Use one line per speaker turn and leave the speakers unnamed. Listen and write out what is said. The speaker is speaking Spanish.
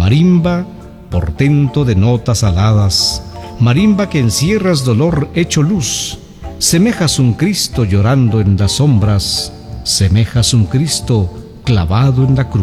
Marimba, portento de notas aladas, marimba que encierras dolor hecho luz, semejas un Cristo llorando en las sombras, semejas un Cristo clavado en la cruz.